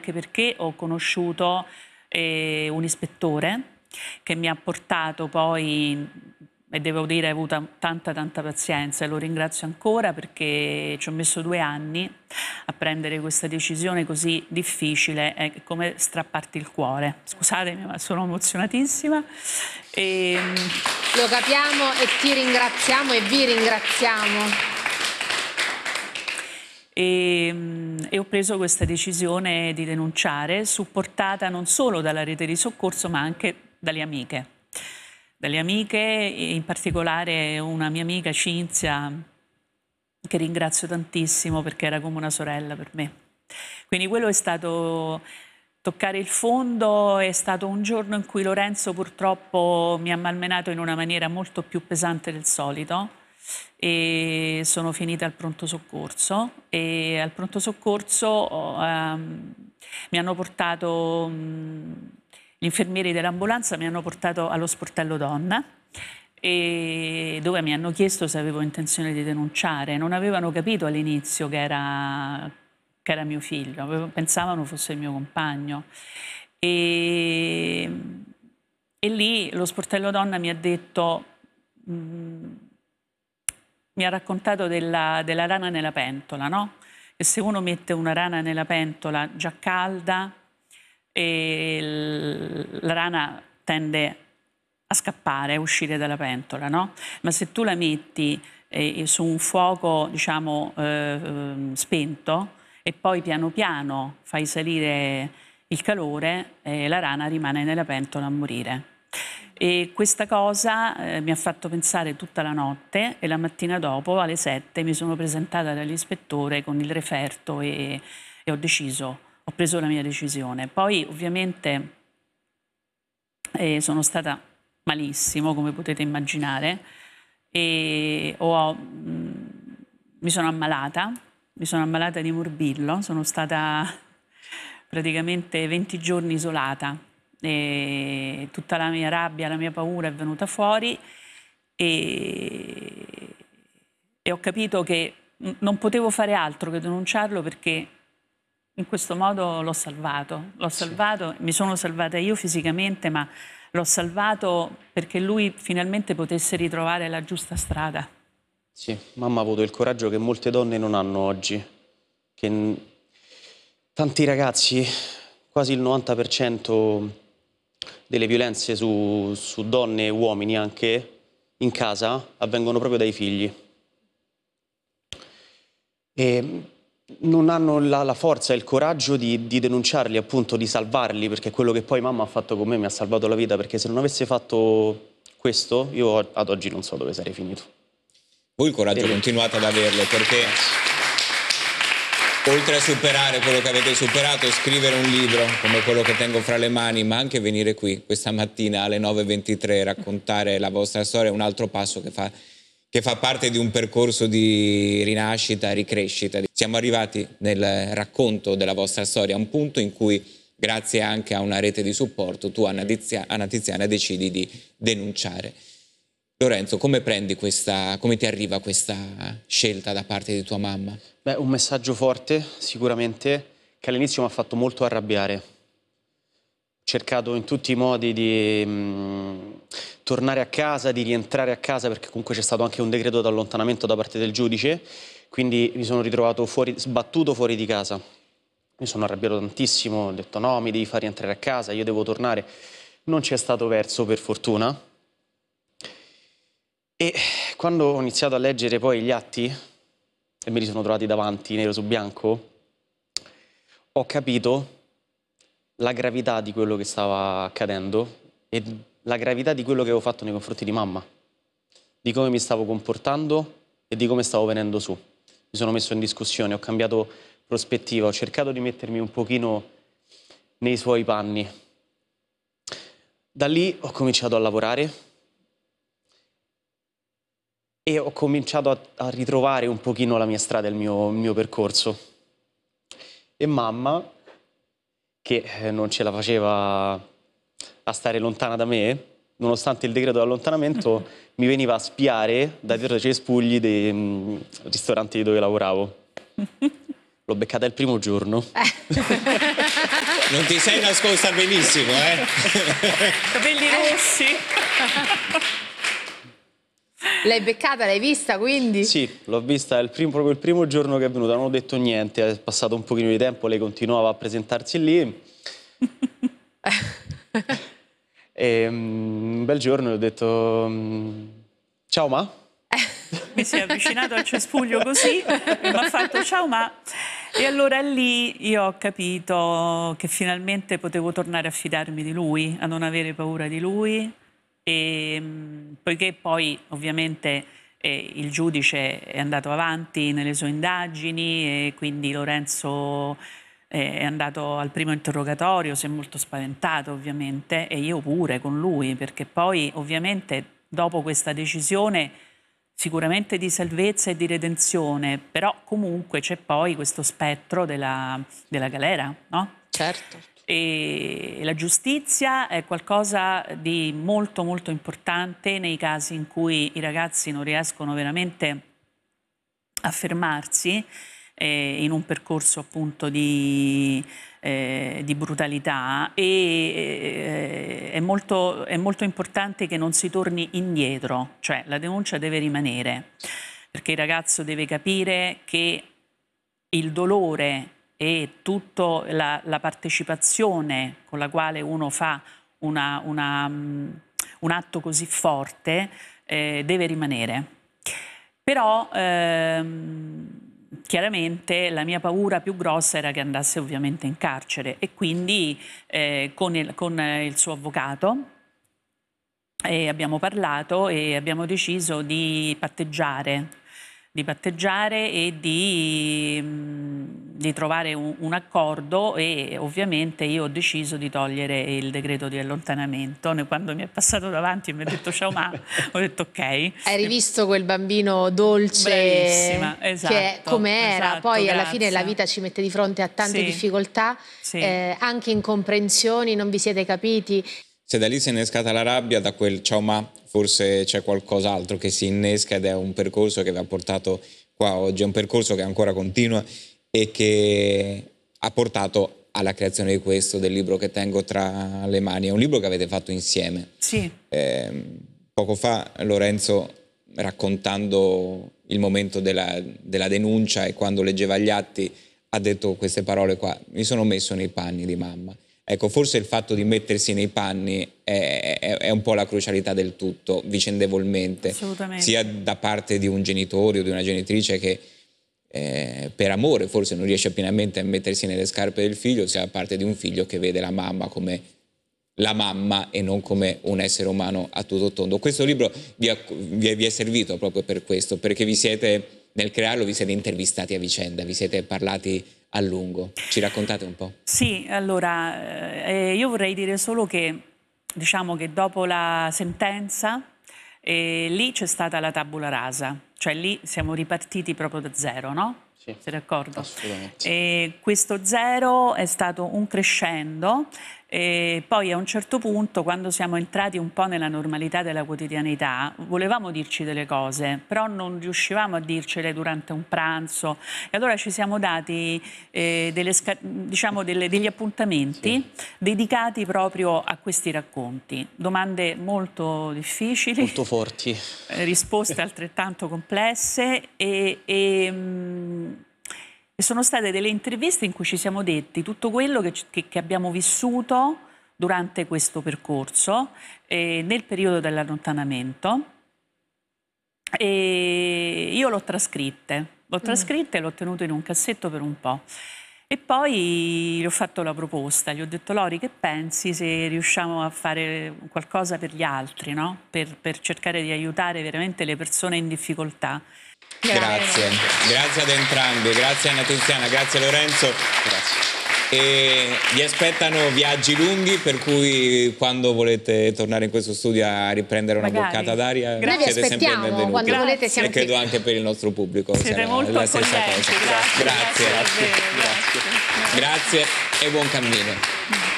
anche perché ho conosciuto un ispettore che mi ha portato poi, e devo dire, ha avuto tanta pazienza, e lo ringrazio ancora perché ci ho messo 2 anni a prendere questa decisione così difficile, è come strapparti il cuore. Scusatemi, ma sono emozionatissima. Lo capiamo e ti ringraziamo e vi ringraziamo. E ho preso questa decisione di denunciare, supportata non solo dalla rete di soccorso ma anche dalle amiche. Dalle amiche, in particolare una mia amica Cinzia, che ringrazio tantissimo perché era come una sorella per me. Quindi quello è stato toccare il fondo, è stato un giorno in cui Lorenzo purtroppo mi ha malmenato in una maniera molto più pesante del solito e sono finita al pronto soccorso, e al pronto soccorso mi hanno portato, gli infermieri dell'ambulanza mi hanno portato allo sportello donna, e dove mi hanno chiesto se avevo intenzione di denunciare. Non avevano capito all'inizio che era mio figlio, pensavano fosse il mio compagno. E lì lo sportello donna mi ha detto, mi ha raccontato della rana nella pentola, no? E se uno mette una rana nella pentola già calda, la rana tende a scappare, a uscire dalla pentola, no? Ma se tu la metti su un fuoco, diciamo, spento, e poi piano piano fai salire il calore, la rana rimane nella pentola a morire. E questa cosa mi ha fatto pensare tutta la notte, e la mattina dopo, alle 7, mi sono presentata dall'ispettore con il referto e ho preso la mia decisione. Poi ovviamente sono stata malissimo, come potete immaginare, e mi sono ammalata di morbillo, sono stata praticamente 20 giorni isolata, e tutta la mia rabbia, la mia paura è venuta fuori, e ho capito che non potevo fare altro che denunciarlo, perché in questo modo l'ho salvato, mi sono salvata io fisicamente, ma l'ho salvato perché lui finalmente potesse ritrovare la giusta strada. Sì, mamma ha avuto il coraggio che molte donne non hanno oggi, che tanti ragazzi, quasi il 90% delle violenze su donne e uomini anche in casa avvengono proprio dai figli. E non hanno la forza e il coraggio di denunciarli, appunto, di salvarli, perché quello che poi mamma ha fatto con me mi ha salvato la vita, perché se non avesse fatto questo io ad oggi non so dove sarei finito. Voi il coraggio continuate ad averlo, perché oltre a superare quello che avete superato, scrivere un libro come quello che tengo fra le mani, ma anche venire qui questa mattina alle 9:23, raccontare la vostra storia, è un altro passo che fa parte di un percorso di rinascita, ricrescita. Siamo arrivati nel racconto della vostra storia a un punto in cui, grazie anche a una rete di supporto, tu, Anna Tiziana, decidi di denunciare. Lorenzo, come ti arriva questa scelta da parte di tua mamma? Beh, un messaggio forte, sicuramente, che all'inizio mi ha fatto molto arrabbiare. Ho cercato in tutti i modi di tornare a casa, di rientrare a casa, perché comunque c'è stato anche un decreto di allontanamento da parte del giudice, quindi mi sono ritrovato sbattuto fuori di casa. Mi sono arrabbiato tantissimo, ho detto no, mi devi far rientrare a casa, io devo tornare. Non c'è stato verso, per fortuna. E quando ho iniziato a leggere poi gli atti, e me li sono trovati davanti, nero su bianco, ho capito la gravità di quello che stava accadendo e la gravità di quello che avevo fatto nei confronti di mamma, di come mi stavo comportando e di come stavo venendo su. Mi sono messo in discussione, ho cambiato prospettiva, ho cercato di mettermi un pochino nei suoi panni. Da lì ho cominciato a lavorare e ho cominciato a ritrovare un pochino la mia strada, il mio percorso. E mamma, che non ce la faceva a stare lontana da me, nonostante il decreto di allontanamento, mi veniva a spiare da dietro i cespugli dei ristoranti dove lavoravo. L'ho beccata il primo giorno. Non ti sei nascosta benissimo, eh? Capelli rossi. L'hai beccata, l'hai vista quindi? Sì, l'ho vista proprio il primo giorno che è venuta, non ho detto niente, è passato un pochino di tempo, lei continuava a presentarsi lì. E un bel giorno le ho detto ciao ma. Mi si è avvicinato al cespuglio così e mi ha fatto ciao ma. E allora lì io ho capito che finalmente potevo tornare a fidarmi di lui, a non avere paura di lui, e poiché poi ovviamente il giudice è andato avanti nelle sue indagini e quindi Lorenzo è andato al primo interrogatorio, si è molto spaventato ovviamente, e io pure con lui, perché poi ovviamente dopo questa decisione sicuramente di salvezza e di redenzione, però comunque c'è poi questo spettro della galera, no? Certo. E la giustizia è qualcosa di molto molto importante nei casi in cui i ragazzi non riescono veramente a fermarsi in un percorso appunto di brutalità, e è molto importante che non si torni indietro, cioè la denuncia deve rimanere, perché il ragazzo deve capire che il dolore e tutta la partecipazione con la quale uno fa un atto così forte deve rimanere. Però chiaramente la mia paura più grossa era che andasse ovviamente in carcere, e quindi con il suo avvocato abbiamo parlato e abbiamo deciso di patteggiare e di trovare un accordo, e ovviamente io ho deciso di togliere il decreto di allontanamento. Quando mi è passato davanti e mi ha detto ciao ma, ho detto ok. Hai rivisto quel bambino dolce. Bravissima, esatto, che come era, esatto, poi alla grazie. fine la vita ci mette di fronte a tante Sì, difficoltà, sì. Anche incomprensioni, non vi siete capiti. Se da lì si è innescata la rabbia, da quel ciao ma forse c'è qualcos'altro che si innesca, ed è un percorso che vi ha portato qua oggi, è un percorso che ancora continua e che ha portato alla creazione di questo, del libro che tengo tra le mani. È un libro che avete fatto insieme. Sì. Poco fa Lorenzo, raccontando il momento della denuncia e quando leggeva gli atti, ha detto queste parole qua: mi sono messo nei panni di mamma. Ecco, forse il fatto di mettersi nei panni è un po' la crucialità del tutto, vicendevolmente, sia da parte di un genitore o di una genitrice che per amore forse non riesce pienamente a mettersi nelle scarpe del figlio, sia da parte di un figlio che vede la mamma come la mamma e non come un essere umano a tutto tondo. Questo libro vi è servito proprio per questo, perché nel crearlo vi siete intervistati a vicenda, vi siete parlati a lungo. Ci raccontate un po'? Sì, allora io vorrei dire solo che diciamo che dopo la sentenza lì c'è stata la tabula rasa, cioè lì siamo ripartiti proprio da zero, no? Sì, sei d'accordo? assolutamente. E questo zero è stato un crescendo, e poi a un certo punto, quando siamo entrati un po' nella normalità della quotidianità, volevamo dirci delle cose, però non riuscivamo a dircele durante un pranzo, e allora ci siamo dati degli appuntamenti dedicati proprio a questi racconti. Domande molto difficili, Molto forti. risposte altrettanto complesse, e sono state delle interviste in cui ci siamo detti tutto quello che abbiamo vissuto durante questo percorso, nel periodo dell'allontanamento, e io l'ho trascritte e l'ho tenuto in un cassetto per un po'. E poi gli ho fatto la proposta, gli ho detto: Lori, che pensi se riusciamo a fare qualcosa per gli altri, no? Per cercare di aiutare veramente le persone in difficoltà. Grazie ad entrambi, grazie Anna Tiziana, grazie Lorenzo. Grazie. E vi aspettano viaggi lunghi, per cui quando volete tornare in questo studio a riprendere una boccata d'aria, noi vi siete sempre aspettiamo, benvenuti. quando volete siamo e credo anche per il nostro pubblico Siete sarà molto la stessa accoglienti, cosa. grazie Grazie e buon cammino.